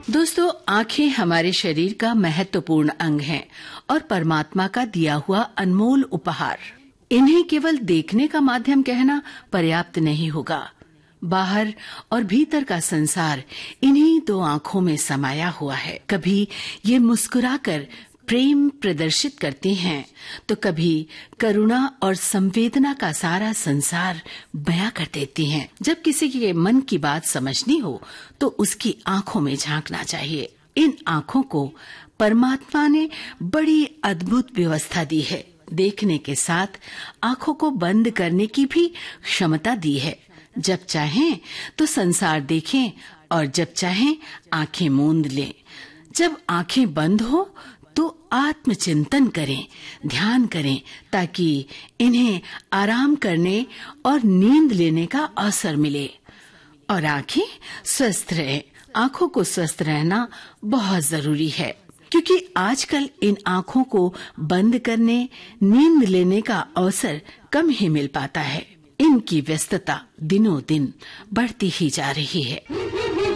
दोस्तों, आंखें हमारे शरीर का महत्वपूर्ण अंग हैं और परमात्मा का दिया हुआ अनमोल उपहार। इन्हें केवल देखने का माध्यम कहना पर्याप्त नहीं होगा। बाहर और भीतर का संसार इन्हीं दो आंखों में समाया हुआ है। कभी ये मुस्कुराकर प्रेम प्रदर्शित करती हैं, तो कभी करुणा और संवेदना का सारा संसार बयां कर देती हैं। जब किसी के मन की बात समझनी हो तो उसकी आंखों में झांकना चाहिए। इन आंखों को परमात्मा ने बड़ी अद्भुत व्यवस्था दी है। देखने के साथ आंखों को बंद करने की भी क्षमता दी है। जब चाहें तो संसार देखें और जब चाहें आंखें मूंद लें। जब आंखें बंद हो तो आत्मचिंतन करें, ध्यान करें, ताकि इन्हें आराम करने और नींद लेने का अवसर मिले और आंखें स्वस्थ रहें। आंखों को स्वस्थ रहना बहुत जरूरी है, क्योंकि आजकल इन आंखों को बंद करने, नींद लेने का अवसर कम ही मिल पाता है। इनकी व्यस्तता दिनों दिन बढ़ती ही जा रही है।